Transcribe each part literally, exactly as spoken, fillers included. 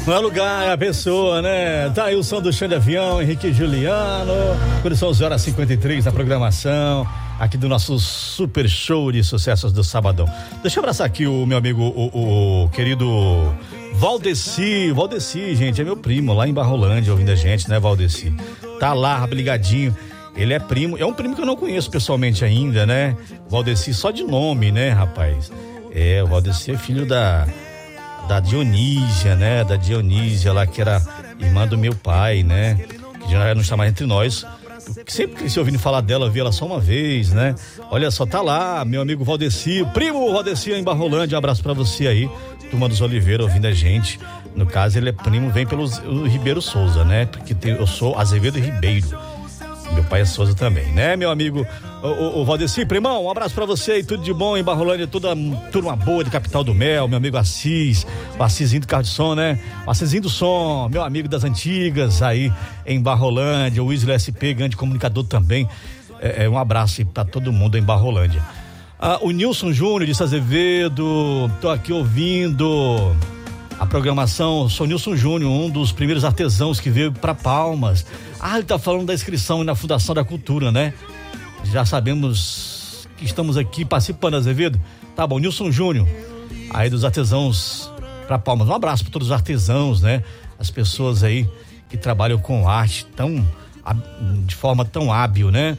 Não é lugar, é a pessoa, né? Tá aí o som do chão de avião, Henrique e Juliano. Quando são onze horas e cinquenta e três na programação aqui do nosso super show de sucessos do Sabadão. Deixa eu abraçar aqui o meu amigo, o, o querido Valdeci. Valdeci, gente, é meu primo lá em Barrolândia, ouvindo a gente, né, Valdeci? Tá lá, ligadinho. Ele é primo, é um primo que eu não conheço pessoalmente ainda, né? Valdeci só de nome, né, rapaz? É, o Valdeci é filho da da Dionísia, né? Da Dionísia lá, que era irmã do meu pai, né? Que já não está mais entre nós. Sempre que se ouvindo falar dela, eu vi ela só uma vez, né? Olha só, tá lá, meu amigo Valdeci, o primo Valdeci em Barrolândia. Um abraço pra você aí, turma dos Oliveira, ouvindo a gente. No caso, ele é primo, vem pelo Ribeiro Souza, né? Porque tem, eu sou Azevedo Ribeiro. Meu pai é Souza também, né, meu amigo o, o, o Valdeci, primão, um abraço pra você e tudo de bom em Barrolândia, toda turma boa de Capital do Mel, meu amigo Assis, o Assisinho do carro de som, né, o Assisinho do som, meu amigo das antigas aí em Barrolândia, o Wesley S P, grande comunicador também, é, é, um abraço aí pra todo mundo em Barrolândia. Ah, o Nilson Júnior de Azevedo, tô aqui ouvindo a programação, sou Nilson Júnior, um dos primeiros artesãos que veio para Palmas. Ah, ele tá falando da inscrição na Fundação da Cultura, né? Já sabemos que estamos aqui participando, Azevedo. Tá bom, Nilson Júnior, aí dos artesãos para Palmas. Um abraço para todos os artesãos, né? As pessoas aí que trabalham com arte tão, de forma tão hábil, né?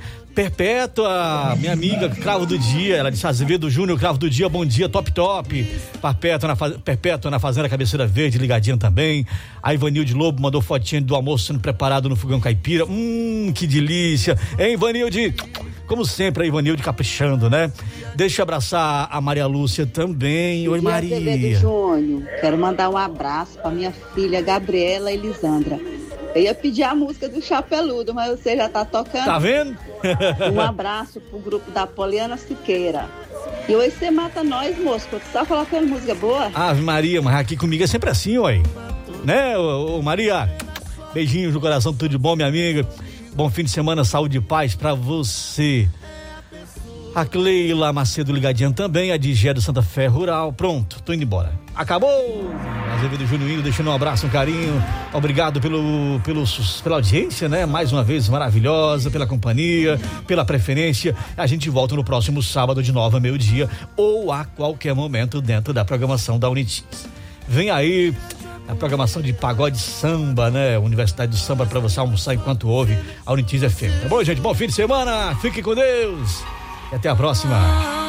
Perpétua, minha amiga, Cravo do Dia, ela disse Azevedo Júnior, Cravo do Dia, bom dia, top, top. Perpétua na, Perpétua na Fazenda Cabeceira Verde, ligadinha também. A Ivanilde Lobo mandou fotinha do almoço sendo preparado no fogão caipira. Hum, que delícia. Hein, Ivanilde? Como sempre, a Ivanilde caprichando, né? Deixa eu abraçar a Maria Lúcia também. Oi, Maria. Azevedo Júnior, quero mandar um abraço pra minha filha Gabriela Elisandra. Eu ia pedir a música do Chapeludo, mas você já tá tocando. Tá vendo? Um abraço pro grupo da Poliana Siqueira. E hoje você mata nós, moço, porque você tá colocando música boa. Ave Maria, mas aqui comigo é sempre assim, ué. Né, ô, ô Maria? Beijinhos no coração, tudo de bom, minha amiga. Bom fim de semana, saúde e paz pra você. A Cleila Macedo ligadinha também, a Digé do Santa Fé Rural. Pronto, tô indo embora. Acabou! Azevedo Júnior indo, deixando um abraço, um carinho. Obrigado pelo, pelo, pela audiência, né? Mais uma vez maravilhosa, pela companhia, pela preferência. A gente volta no próximo sábado de nove a meio-dia ou a qualquer momento dentro da programação da Unitiz. Vem aí a programação de pagode samba, né? Universidade do Samba pra você almoçar enquanto ouve a Unitiz F M. Tá bom, gente? Bom fim de semana, fique com Deus e até a próxima.